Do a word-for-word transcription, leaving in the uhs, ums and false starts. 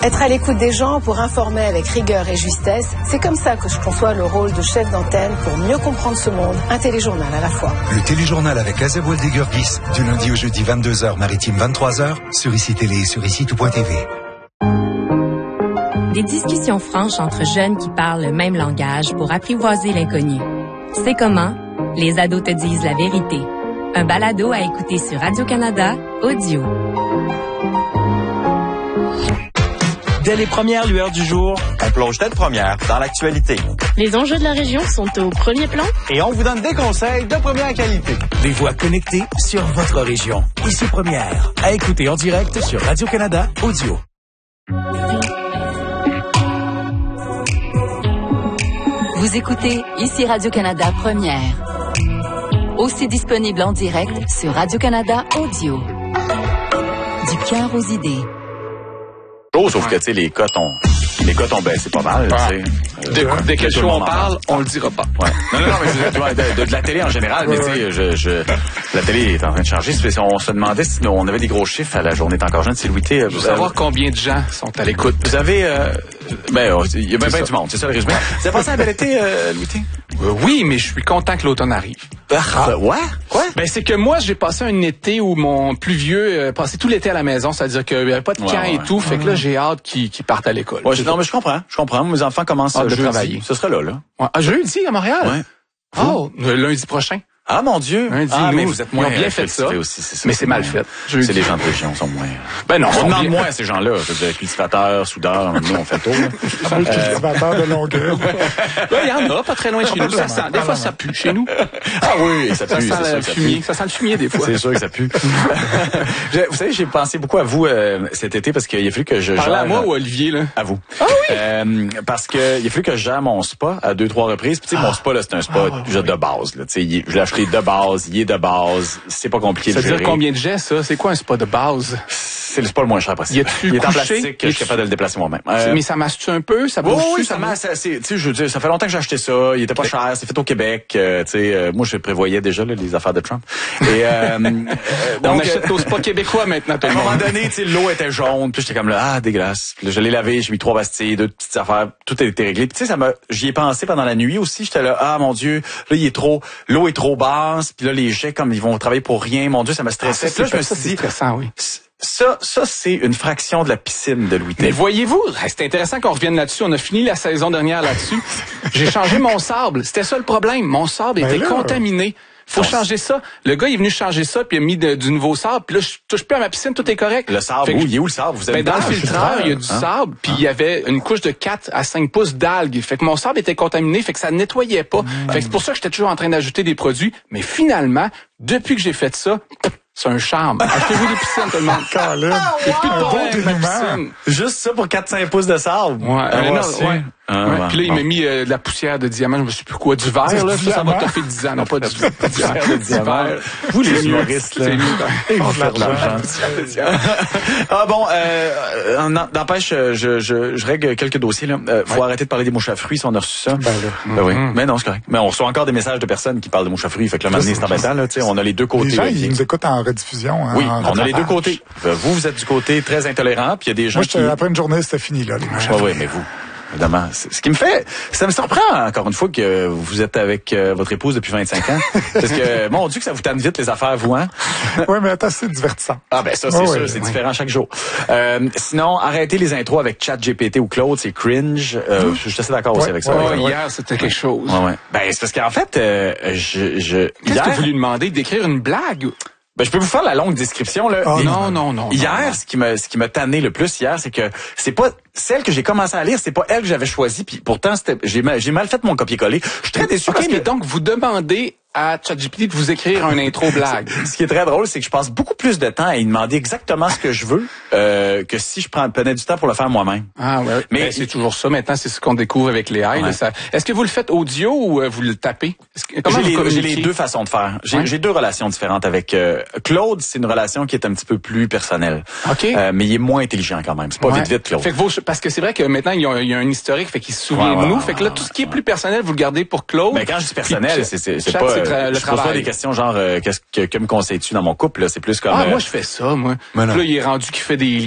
Être à l'écoute des gens pour informer avec rigueur et justesse, c'est comme ça que je conçois le rôle de chef d'antenne pour mieux comprendre ce monde. Un téléjournal à la fois. Le téléjournal avec Azeb Deguerguis, du lundi au jeudi vingt-deux heures, maritime vingt-trois heures, sur I C I Télé et sur ici tout point T V. Des discussions franches entre jeunes qui parlent le même langage pour apprivoiser l'inconnu. C'est comment? Les ados te disent la vérité. Un balado à écouter sur Radio-Canada, audio. Dès les premières lueurs du jour, on plonge tête première dans l'actualité. Les enjeux de la région sont au premier plan. Et on vous donne des conseils de première qualité. Des voix connectées sur votre région. Ici Première, à écouter en direct sur Radio-Canada Audio. Vous écoutez Ici Radio-Canada Première. Aussi disponible en direct sur Radio-Canada Audio. Du cœur aux idées. Sauf que, tu sais, les cotes ont, les cotes ont baissé pas mal, ah. tu sais. De, euh, de quel show on parle, on le dira pas. Ouais. Non, non, non, mais je, tu vois, de, de, de la télé en général, mais tu sais, je, je, la télé est en train de changer. On se demandait si on avait des gros chiffres à la journée est encore jeune. C'est Louis T. Je veux savoir combien de gens sont à l'écoute. Vous avez, euh, ben, il y a bien ben du monde, c'est ça le résumé. Vous avez passé un bel été, euh, Louis T? Euh, oui, mais je suis content que l'automne arrive. Ah, ouais? Quoi? Ben, c'est que moi, j'ai passé un été où mon plus vieux euh, passait tout l'été à la maison, c'est-à-dire qu'il n'y avait pas de camp ouais, et ouais. tout. Fait que là, j'ai hâte qu'ils qu'ils partent à l'école. Ouais, non, mais je comprends. Je comprends. Mes enfants commencent à travailler. Ce serait là, là. Ouais. Ah, jeudi à Montréal? Ouais. Oh, le lundi prochain. Ah, mon Dieu! Lundi, ah, nous, mais vous êtes moins bien fait ça. Aussi, c'est ça. Mais c'est mal fait. C'est les gens de région sont moins. Ben non, on demande bien... moins à ces gens-là. C'est-à-dire cultivateurs, soudeurs, nous, on fait le tour. Un cultivateur de longueur. Ben, il y en a, pas très loin de chez nous. Ça sent, des fois, ça pue chez nous. Ah oui, ça pue. Ça sent le fumier. Ça sent le fumier, des fois. C'est sûr que ça pue. Vous savez, j'ai pensé beaucoup à vous euh, cet été parce qu'il a fallu que je gère... Parlez à moi ou à Olivier, là? À vous. Ah oui? Euh, parce qu'il a fallu que je gère mon spa à deux, trois reprises. Puis, tu sais, mon spa, là, c'est un spa de base. Tu sais, je l'ai acheté de base. De base, c'est pas compliqué de gérer. Ça veut dire combien de jets, ça? C'est quoi un spa de base? C'est le spa le moins cher possible. Il est en plastique, je suis capable de le déplacer moi-même. Euh... Mais ça masse-tu un peu? Ça bouge? Oui, oui, ça, ça masse assez. Tu sais, je veux dire, ça fait longtemps que j'ai acheté ça. Il était pas cher. C'est fait au Québec. Euh, tu sais, euh, moi, je prévoyais déjà là, les affaires de Trump. Et euh, euh, donc, on achète au spa québécois maintenant. À un moment donné, tu sais, l'eau était jaune. Puis j'étais comme là, ah, dégueulasse. Puis là, je l'ai lavé, j'ai mis trois pastilles, deux petites affaires. Tout a été réglé. Puis tu sais, ça m'a, j'y ai pensé pendant la nuit aussi. J'étais là, ah, mon Dieu, là, il est trop, l'eau est trop basse. Puis là, les jets, comme ils vont travailler pour rien. Mon Dieu, ça m'a stressé. Ah, ça, là, je me suis dit, stressant, oui. Ça, ça c'est une fraction de la piscine de Louis T. Mais voyez-vous, c'est intéressant qu'on revienne là-dessus. On a fini la saison dernière là-dessus. J'ai changé mon sable. C'était ça le problème. Mon sable ben était là, contaminé. Faut non. changer ça. Le gars, il est venu changer ça, puis il a mis de, du nouveau sable. Puis là, je touche plus à ma piscine, tout est correct. Le sable, où? Il est où le sable? Vous avez ben, dans le filtreur, il y a du hein? sable, puis hein? il y avait une couche de quatre à cinq pouces d'algues. Fait que mon sable était contaminé, fait que ça nettoyait pas. Mmh. Fait que c'est pour ça que j'étais toujours en train d'ajouter des produits. Mais finalement, depuis que j'ai fait ça... C'est un charme. Achetez-vous des piscines, tout le monde. Colin. Il n'y a plus de problème, ma piscine. Juste ça pour quatre à cinq pouces de sable. Ouais. Ah, euh, non, ouais. Ah, ouais. ouais. Puis là, il bon. m'a mis euh, de la poussière de diamant, je me sais plus quoi, du verre, là. Ça, ça va toffer dix ans. Non, pas du verre de diamant. Vous, les humoristes, là. Ils vont faire de l'argent. Ah bon, euh, n'empêche, je, je, je règle quelques dossiers, là. Euh, faut ouais. arrêter de parler des mouches à fruits si on a reçu ça. Ben, là. Ben oui. Mm-hmm. Mais non, c'est correct. Mais on reçoit encore des messages de personnes qui parlent de mouches à fruits. Fait que là, maintenant, c'est embêtant, là. Tu sais, on a les deux côtés. Les gens, ils nous écoutent en rediffusion. Oui, on a les deux côtés. Vous, vous êtes du côté très intolérant, puis il y a des gens Moi, qui... après une journée, c'était fini, là, les mouches. Oui, oui, mais vous... Évidemment. Ce qui me fait, ça me surprend encore une fois que vous êtes avec euh, votre épouse depuis vingt-cinq ans. Parce que, mon Dieu, que ça vous tanne vite les affaires, vous, hein? Oui, mais attends, c'est divertissant. Ah, ben ça, c'est oh, sûr, oui, c'est oui. différent chaque jour. Euh, sinon, arrêtez les intros avec ChatGPT ou Claude, c'est cringe. Euh, je suis assez d'accord ouais, aussi avec ça. Ouais, ouais. Hier, c'était quelque chose. Ouais, ouais. Ben, c'est parce qu'en fait, euh, je... je Qu'est-ce hier... que vous lui demandez? D'écrire une blague? Ben, je peux vous faire la longue description, là. Oh, non, non, non. Hier, non, non. ce qui m'a, ce qui m'a tanné le plus hier, c'est que c'est pas celle que j'ai commencé à lire, c'est pas elle que j'avais choisie, puis pourtant, c'était, j'ai mal, j'ai mal fait mon copier-coller. Je suis très déçu okay, parce mais que... donc, vous demandez à ChatGPT de vous écrire un intro blague. Ce qui est très drôle, c'est que je passe beaucoup plus de temps à lui demander exactement ce que je veux euh, que si je prends, prenais du temps pour le faire moi-même. Ah ouais. Mais ben, c'est toujours ça. Maintenant, c'est ce qu'on découvre avec les A I. Ouais. Là, ça... Est-ce que vous le faites audio ou euh, vous le tapez? Que... Comment j'ai, vous les, j'ai les deux façons de faire. J'ai, ouais. j'ai deux relations différentes avec euh, Claude. C'est une relation qui est un petit peu plus personnelle. Ok. Euh, mais il est moins intelligent quand même. C'est pas ouais. vite vite Claude. Fait que vos... parce que c'est vrai que maintenant il y, a, il y a un historique, fait qu'il se souvient ouais, de nous. Ouais, fait que là tout ce qui est plus personnel, vous le gardez pour Claude. Mais quand je dis personnel, puis, c'est, c'est, c'est chat, pas. C'est tra- euh, le je pose pas des questions genre euh, qu'est-ce que, que me conseilles-tu dans mon couple là. C'est plus comme. Ah euh, moi je fais ça moi. Là il est rendu qu'il fait des